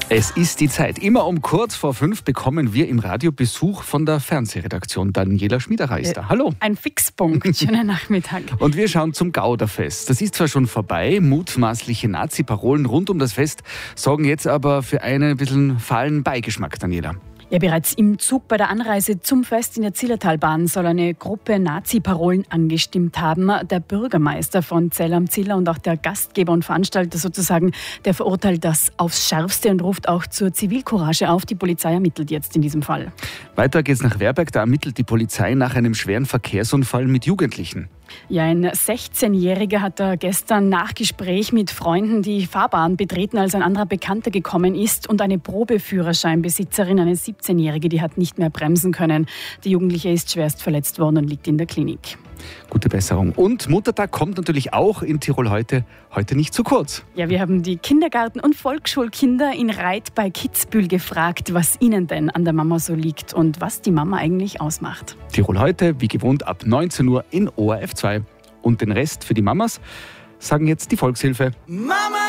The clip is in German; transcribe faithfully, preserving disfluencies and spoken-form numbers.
Es ist die Zeit. Immer um kurz vor fünf bekommen wir im Radio Besuch von der Fernsehredaktion. Daniela Schmiederer ist da. Hallo. Ein Fixpunkt. Schönen Nachmittag. Und wir schauen zum Gauderfest. Das ist zwar schon vorbei, mutmaßliche Nazi-Parolen rund um das Fest sorgen jetzt aber für einen bisschen fahlen Beigeschmack, Daniela. Ja, bereits im Zug bei der Anreise zum Fest in der Zillertalbahn soll eine Gruppe Nazi-Parolen angestimmt haben. Der Bürgermeister von Zell am Ziller und auch der Gastgeber und Veranstalter sozusagen, der verurteilt das aufs Schärfste und ruft auch zur Zivilcourage auf. Die Polizei ermittelt jetzt in diesem Fall. Weiter geht's nach Werberg. Da ermittelt die Polizei nach einem schweren Verkehrsunfall mit Jugendlichen. Ja, ein sechzehnjähriger hat da gestern nach Gespräch mit Freunden die Fahrbahn betreten, als ein anderer Bekannter gekommen ist. Und eine Probeführerscheinbesitzerin, eine siebzehnjährige, die hat nicht mehr bremsen können. Die Jugendliche ist schwerst verletzt worden und liegt in der Klinik. Gute Besserung. Und Muttertag kommt natürlich auch in Tirol heute, heute nicht zu kurz. Ja, wir haben die Kindergarten- und Volksschulkinder in Reit bei Kitzbühel gefragt, was ihnen denn an der Mama so liegt und was die Mama eigentlich ausmacht. Tirol heute, wie gewohnt, ab neunzehn Uhr in O R F zwei. Und den Rest für die Mamas sagen jetzt die Volkshilfe. Mama!